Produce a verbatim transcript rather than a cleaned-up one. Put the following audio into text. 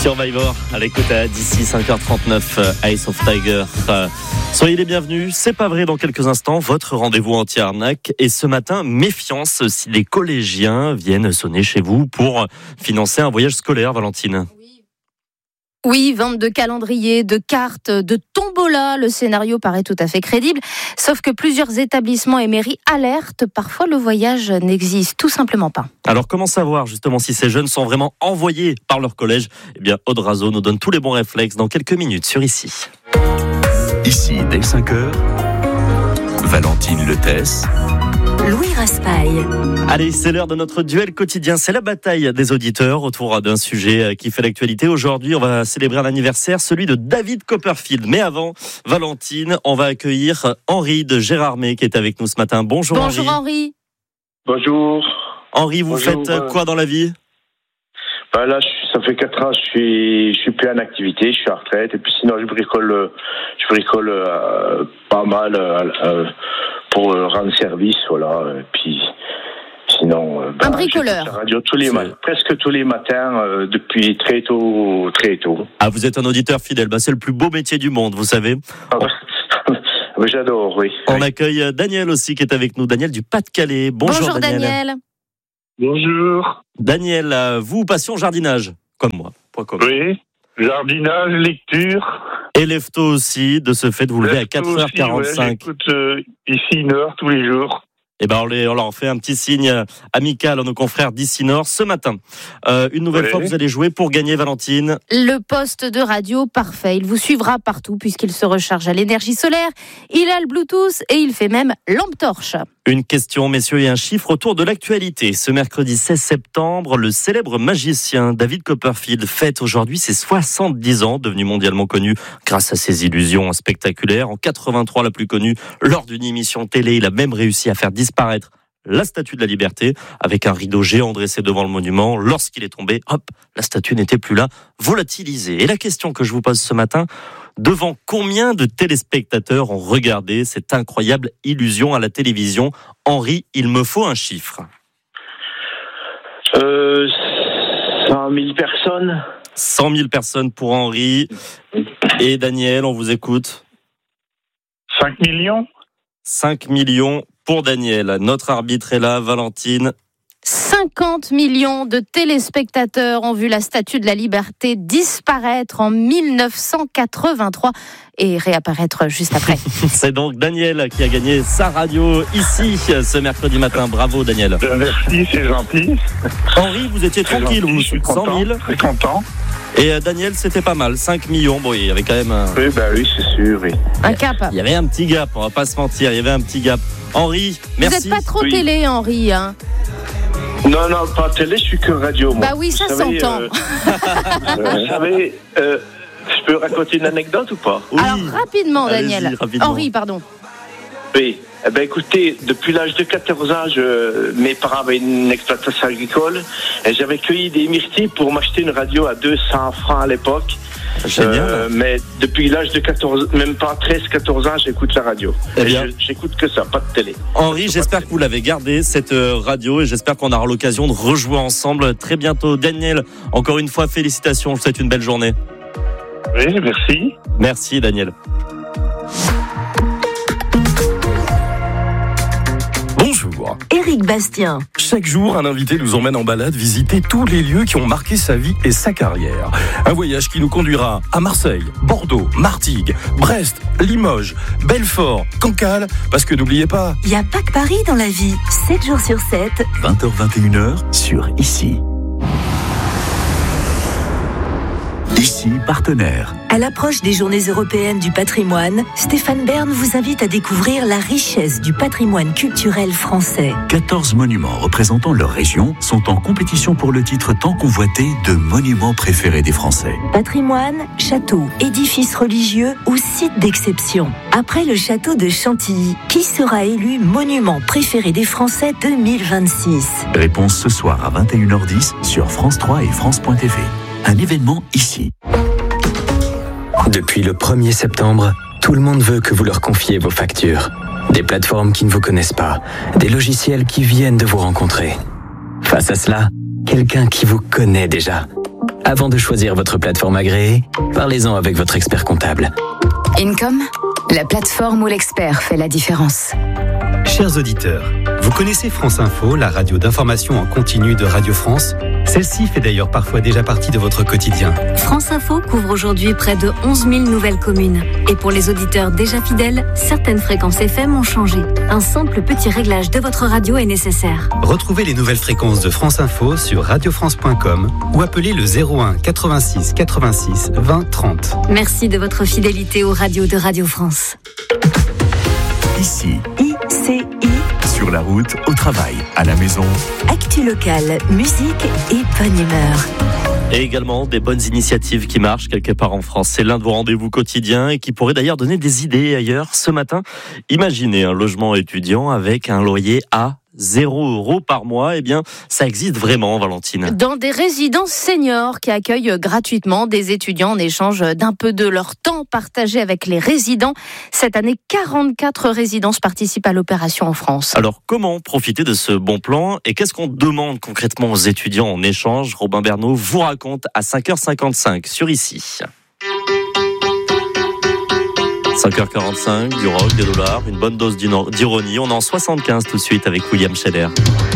Survivor, à l'écoute à d'ici cinq heures trente-neuf, Eyes of Tiger. Euh, soyez les bienvenus, c'est pas vrai dans quelques instants, votre rendez-vous anti-arnaque. Et ce matin, méfiance si les collégiens viennent sonner chez vous pour financer un voyage scolaire, Valentine. Oui, vente de calendriers, de cartes, de tombola, le scénario paraît tout à fait crédible. Sauf que plusieurs établissements et mairies alertent, parfois le voyage n'existe tout simplement pas. Alors comment savoir justement si ces jeunes sont vraiment envoyés par leur collège ? Eh bien, Aude Razo nous donne tous les bons réflexes dans quelques minutes sur Ici. Ici, dès cinq heures, Valentine Letès, Louis Raspail. Allez, c'est l'heure de notre duel quotidien. C'est la bataille des auditeurs autour d'un sujet qui fait l'actualité. Aujourd'hui, on va célébrer un anniversaire, celui de David Copperfield. Mais avant, Valentine, on va accueillir Henri de Gérardmer qui est avec nous ce matin. Bonjour, Bonjour Henri. Bonjour. Henri, vous Bonjour, faites quoi dans la vie ? Ben là, je, ça fait quatre ans, je suis, je suis plus en activité, je suis à retraite. Et puis sinon, je bricole, je bricole euh, pas mal euh, pour euh, rendre service, voilà. Et puis sinon, euh, ben, un bricoleur. La radio tous les matins, presque tous les matins, euh, depuis très tôt, très tôt. Ah, vous êtes un auditeur fidèle. Bah, c'est le plus beau métier du monde, vous savez. Ah, ben, oui, j'adore, oui. On oui. accueille Daniel aussi qui est avec nous. Daniel du Pas-de-Calais. Bonjour, Bonjour Daniel. Daniel. Bonjour. Daniel, vous, passion jardinage, comme moi. Point com. Oui, jardinage, lecture. Et lève-tôt aussi, de ce fait de vous lever à quatre heures quarante-cinq. Ouais, j'écoute euh, ici une heure tous les jours. Eh ben, on, les, on leur fait un petit signe amical à nos confrères d'Ici Nord ce matin. Euh, une nouvelle ouais. fois, vous allez jouer pour gagner, Valentine. Le poste de radio parfait. Il vous suivra partout puisqu'il se recharge à l'énergie solaire. Il a le Bluetooth et il fait même lampe torche. Une question, messieurs, et un chiffre autour de l'actualité. Ce mercredi seize septembre, le célèbre magicien David Copperfield fête aujourd'hui ses soixante-dix ans, devenu mondialement connu grâce à ses illusions spectaculaires. En quatre-vingt-trois, la plus connue, lors d'une émission télé, il a même réussi à faire disparaître la statue de la Liberté avec un rideau géant dressé devant le monument. Lorsqu'il est tombé, hop, la statue n'était plus là, volatilisée. Et la question que je vous pose ce matin, devant combien de téléspectateurs ont regardé cette incroyable illusion à la télévision ? Henri, il me faut un chiffre. Euh, cent mille personnes. cent mille personnes pour Henri. Et Daniel, on vous écoute. cinq millions. cinq millions pour Daniel. Notre arbitre est là, Valentine. cinquante millions de téléspectateurs ont vu la Statue de la Liberté disparaître en mille neuf cent quatre-vingt-trois et réapparaître juste après. C'est donc Daniel qui a gagné sa radio ici ce mercredi matin. Bravo Daniel. Merci, c'est gentil. Henri, vous étiez C'est tranquille, gentil, vous, je suis cent content, mille. très content. Et euh, Daniel, c'était pas mal, cinq millions. Bon, il y avait quand même un... Oui, ben oui, c'est sûr, oui. Un cap. Il y avait un petit gap, on va pas se mentir, il y avait un petit gap. Henri, merci. Vous n'êtes pas trop Oui. télé, Henri, hein ? Non, non, pas télé, je suis que radio, moi. Bah oui, ça Vous savez, s'entend. euh, euh, vous savez, euh, je peux raconter une anecdote ou pas ? Oui. Alors, rapidement, Allez-y, Daniel. rapidement. Henri, pardon. Oui. Eh ben, écoutez, depuis l'âge de quatorze ans, je, mes parents avaient une exploitation agricole et j'avais cueilli des myrtilles pour m'acheter une radio à deux cents francs à l'époque. Génial. Euh, mais depuis l'âge de quatorze, même pas treize quatorze ans, j'écoute la radio. Eh Et bien. je- j'écoute que ça, pas de télé. Henri, j'espère que vous l'avez gardé, cette euh, radio, et j'espère qu'on aura l'occasion de rejouer ensemble très bientôt. Daniel, encore une fois, félicitations, je vous souhaite une belle journée. Oui, merci. Merci Daniel. Bonjour. Éric Bastien. Chaque jour, un invité nous emmène en balade visiter tous les lieux qui ont marqué sa vie et sa carrière. Un voyage qui nous conduira à Marseille, Bordeaux, Martigues, Brest, Limoges, Belfort, Cancale, parce que n'oubliez pas... Il n'y a pas que Paris dans la vie. sept jours sur sept. vingt heures vingt et une heures sur Ici. Ici, partenaire. À l'approche des Journées européennes du patrimoine, Stéphane Bern vous invite à découvrir la richesse du patrimoine culturel français. quatorze monuments représentant leur région sont en compétition pour le titre tant convoité de monuments préférés des Français. Patrimoine, châteaux, édifices religieux ou sites d'exception. Après le château de Chantilly, qui sera élu monument préféré des Français deux mille vingt-six ? Réponse ce soir à vingt et une heures dix sur France trois et France point T V. Un événement ici. Depuis le premier septembre, tout le monde veut que vous leur confiez vos factures. Des plateformes qui ne vous connaissent pas, des logiciels qui viennent de vous rencontrer. Face à cela, quelqu'un qui vous connaît déjà. Avant de choisir votre plateforme agréée, parlez-en avec votre expert comptable. Income, la plateforme où l'expert fait la différence. Chers auditeurs, vous connaissez France Info, la radio d'information en continu de Radio France ? Celle-ci fait d'ailleurs parfois déjà partie de votre quotidien. France Info couvre aujourd'hui près de onze mille nouvelles communes. Et pour les auditeurs déjà fidèles, certaines fréquences F M ont changé. Un simple petit réglage de votre radio est nécessaire. Retrouvez les nouvelles fréquences de France Info sur radio france point com ou appelez le zéro un quatre-vingt-six quatre-vingt-six vingt trente. Merci de votre fidélité aux radios de Radio France. Ici, I C I, sur la route, au travail, à la maison. actu locale, musique et bonne humeur. Et également des bonnes initiatives qui marchent quelque part en France. C'est l'un de vos rendez-vous quotidiens et qui pourrait d'ailleurs donner des idées ailleurs. Ce matin, imaginez un logement étudiant avec un loyer à zéro euros par mois. Eh bien, ça existe vraiment, Valentine. Dans des résidences seniors qui accueillent gratuitement des étudiants en échange d'un peu de leur temps partagé avec les résidents. Cette année, quarante-quatre résidences participent à l'opération en France. Alors, comment profiter de ce bon plan et qu'est-ce qu'on demande concrètement aux étudiants en échange ? Robin Bernot vous raconte à cinq heures cinquante-cinq sur Ici. cinq heures quarante-cinq, du rock, des dollars, une bonne dose d'ironie. On est en soixante-quinze tout de suite avec William Scheller.